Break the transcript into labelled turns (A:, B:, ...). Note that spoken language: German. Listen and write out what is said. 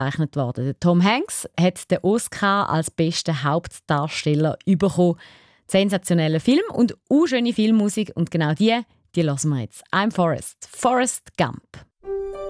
A: ausgezeichnet worden. Der Tom Hanks hat den Oscar als bester Hauptdarsteller bekommen. Sensationeller Film und schöne Filmmusik. Und genau die hören wir jetzt. I'm Forrest. Forrest Gump.